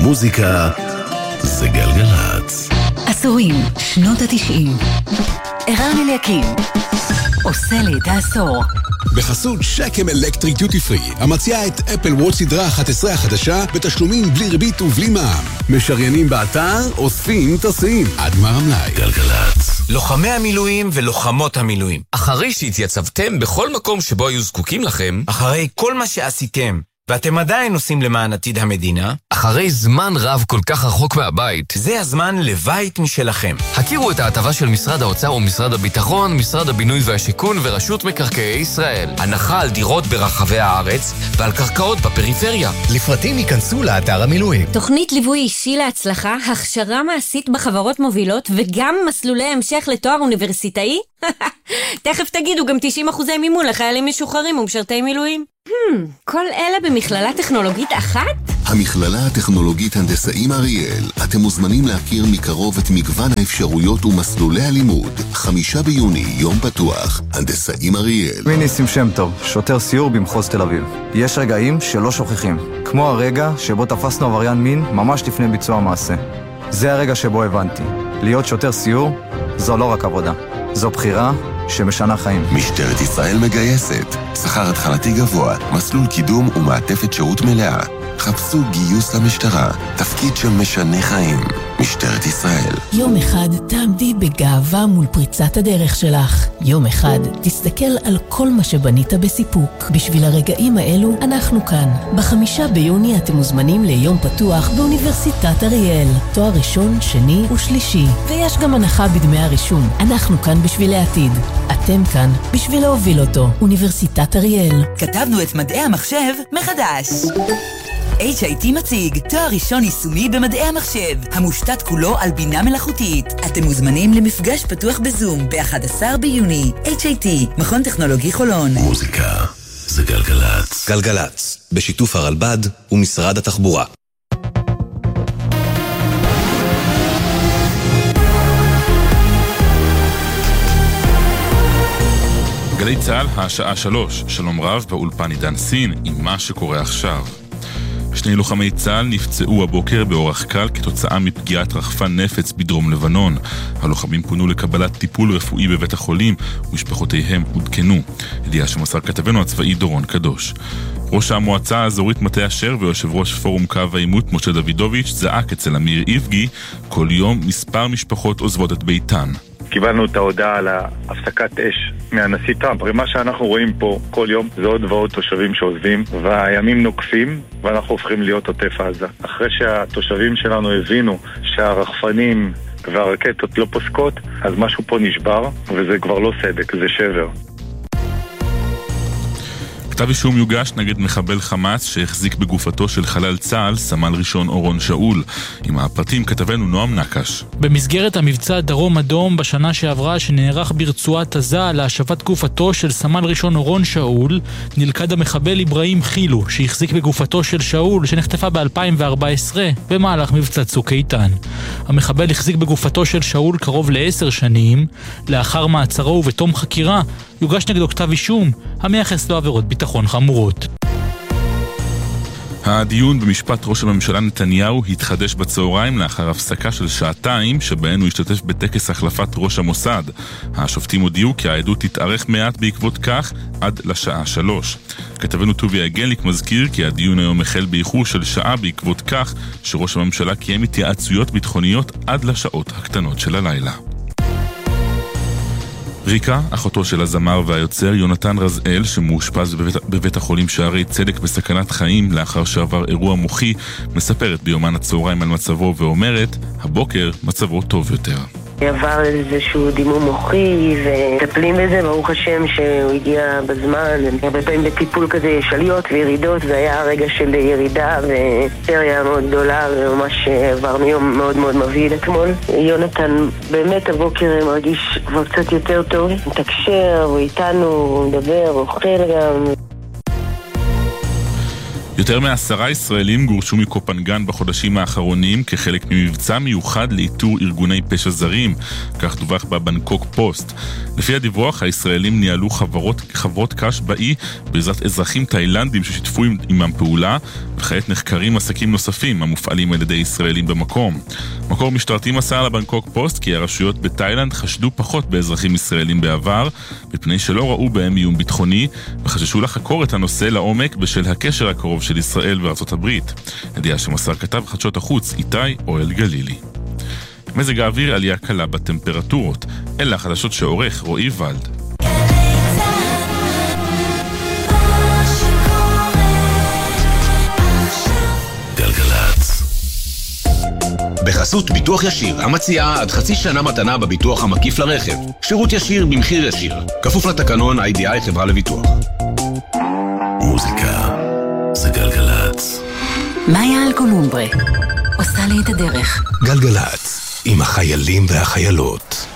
מוזיקה זה גלגלץ. עשורים, שנות ה-90. ערן אליקים עושה לי את העשור. בחסות שקם אלקטריק דיוטי פרי, המציעה את אפל וואץ' סדרה 11 החדשה בתשלומים בלי ריבית ובלי מע"מ. משריינים באתר, אוספים, טסים. עד גמר המלאי. גלגלץ. לוחמי המילואים ולוחמות המילואים, אחרי שהתייצבתם בכל מקום שבו היו זקוקים לכם, אחרי כל מה שעשיתם, ואתם עדיין עושים למען עתיד המדינה, אחרי זמן רב כל כך רחוק מהבית, זה הזמן לבית משלכם. הכירו את ההטבה של משרד האוצר ומשרד הביטחון, משרד הבינוי והשיכון ורשות מקרקעי ישראל. הנחה על דירות ברחבי הארץ ועל קרקעות בפריפריה. לפרטים ייכנסו לאתר המילואים. תוכנית ליווי אישי להצלחה, הכשרה מעשית בחברות מובילות וגם מסלולי המשך לתואר אוניברסיטאי? תכף תגידו גם 90% מימון לחיילים משוחררים ומשרתי מילואים. כל אלה במכללה טכנולוגית אחת? המכללה הטכנולוגית הנדסאים אריאל. אתם מוזמנים להכיר מקרוב את מגוון האפשרויות ומסלולי הלימוד. 5 ביוני, יום פתוח. הנדסאים אריאל. שמי ניסים שם טוב, שוטר סיור במחוז תל אביב. יש רגעים שלא שוכחים, כמו הרגע שבו תפסנו עבריין מין ממש לפני ביצוע המעשה. זה הרגע שבו הבנתי, להיות שוטר סיור זו לא רק עבודה, זו בחירה שמשנה חיים. משטרת ישראל מגייסת. שכר התחלתי גבוה, מסלול קידום ומעטפת שירות מלאה. חפשו גיוס למשטרה, תפקיד שמשנה חיים. משטרת ישראל. יום אחד תעמדי בגאווה מול פריצת הדרך שלך. יום אחד תסתכל על כל מה שבנית בסיפוק. בשביל הרגעים האלו אנחנו כאן. ב5 ביוני אתם מוזמנים ליום פתוח באוניברסיטת אריאל. תואר ראשון, שני ושלישי. ויש גם הנחה בדמי הרישום. אנחנו כאן בשביל העתיד. אתם כאן בשביל להוביל אותו. אוניברסיטת אריאל. כתבנו את מדעי המחשב מחדש. HIT מציג תואר ראשון יישומי במדעי המחשב, המושתת כולו על בינה מלאכותית. אתם מוזמנים למפגש פתוח בזום ב-11 ביוני. HIT, מכון טכנולוגי חולון. מוזיקה זה גלגלץ. גלגלץ, בשיתוף הרלב"ד ומשרד התחבורה. גלי צהל, השעה 3, שלום רב באולפן עידן סין עם מה שקורה עכשיו. 2 לוחמי צה"ל נפצעו הבוקר באורח קל כתוצאה מפגיעת רחפן נפץ בדרום לבנון. הלוחמים פונו לקבלת טיפול רפואי בבית החולים ומשפחותיהם עודכנו. ידיעה שמסר כתבנו הצבאי דורון קדוש. ראש המועצה האזורית מטה אשר ויושב ראש פורום קו העימות משה דוידוביץ' זעק אצל אמיר איבגי, כל יום מספר משפחות עוזבות את ביתן. קיבלנו את ההודעה על הפסקת אש מהנשיא טראמפ. הרי מה שאנחנו רואים פה כל יום זה עוד ועוד תושבים שעוזבים והימים נוקפים ואנחנו הופכים להיות עוטף עזה. אחרי שהתושבים שלנו הבינו שהרחפנים והרקטות לא פוסקות, אז משהו פה נשבר וזה כבר לא סדק, זה שבר. כתב אישום יוגש נגד מחבל חמאס שהחזיק בגופתו של חלל צה"ל, סמל ראשון אורון שאול. עם הפרטים כתבנו נועם נקש. במסגרת המבצע דרום אדום בשנה שעברה שנערך ברצועת עזה להשבת גופתו של סמל ראשון אורון שאול, נלכד המחבל אברהים חילו שהחזיק בגופתו של שאול שנחטפה ב-2014 במהלך מבצע צוק איתן. המחבל החזיק בגופתו של שאול קרוב ל10 שנים. לאחר מעצרו ובתום חקירה יוגש נגדו כתב אישום המייחס לו עבירות ביטחון חמורות. הדיון במשפט ראש הממשלה נתניהו התחדש בצהריים לאחר הפסקה של 2 שעות שבהן הוא השתתף בטקס החלפת ראש המוסד. השופטים הודיעו כי העדות תתארך מעט בעקבות כך עד לשעה 3. כתבנו טוביה גליק מזכיר כי הדיון היום החל באיחור של שעה בעקבות כך שראש הממשלה קיים התייעצויות ביטחוניות עד לשעות הקטנות של הלילה. ריקה, אחותו של הזמר והיוצר יונתן רזאל, שמאושפז בבית החולים שערי צדק בסכנת חיים לאחר שעבר אירוע מוחי, מספרת ביומן הצהריים על מצבו ואומרת, הבוקר מצבו טוב יותר. עבר איזשהו דימום מוחי וטפלים בזה, ברוך השם שהוא הגיע בזמן. הרבה פעמים בטיפול כזה יש עליות וירידות, זה היה הרגע של ירידה וסריה מאוד גדולה וממש עברנו יום מאוד מאוד מבהיל אתמול. יונתן באמת הבוקר מרגיש כבר קצת יותר טוב, הוא מתקשר, הוא איתנו, הוא מדבר, הוא אוכל גם. יותר מ10 ישראלים גורשו מקופנגן בחודשים האחרונים כחלק ממבצע מיוחד לאיתור ארגוני פשע זרים, כך דווח בבנקוק פוסט. לפי הדיווח, הישראלים ניהלו חברות קש באי בעזרת אזרחים תאילנדים ששיתפו עמם פעולה, וכעת נחקרים עסקים נוספים המופעלים על ידי ישראלים במקום. מקור משטרתי מסר לבנקוק פוסט כי הרשויות בתאילנד חשדו פחות באזרחים ישראלים בעבר, מפני שלא ראו בהם איום ביטחוני, וחששו לחקור את הנושא לעומק בשל הקשר הקרוב של ישראל וארצות הברית. ידיעה שמסר כתב חדשות החוץ איתי אוהל גלילי. מזג האוויר, עלייה קלה בטמפרטורות. אלה החדשות שעורך רועי ולד. גלגלצ. בחסות ביטוח ישיר, המציעה עד חצי שנה מתנה בביטוח המקיף לרכב. שירות ישיר במחיר ישיר. כפוף לתקנון IDI חברה לביטוח. מוזיקה זה גלגלצ. מאיה אלקולומברה עושה לי את הדרך. גלגלצ עם החיילים והחיילות.